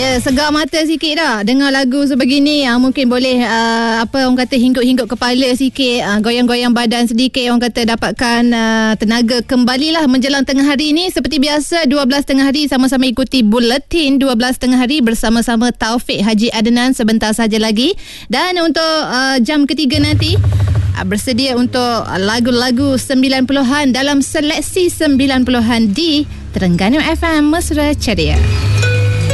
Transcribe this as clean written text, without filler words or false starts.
rasa segar mata sikit dah dengar lagu sebegini. Mungkin boleh apa orang kata, hinggup-hinggup kepala sikit, goyang-goyang badan sedikit, orang kata dapatkan tenaga kembalilah menjelang tengah hari ni. Seperti biasa 12 tengah hari sama-sama ikuti Buletin 12 tengah hari bersama-sama Taufik Haji Adnan sebentar saja lagi. Dan untuk jam ketiga nanti bersedia untuk lagu-lagu 90-an dalam seleksi 90-an di Terengganu FM Mesra Ceria.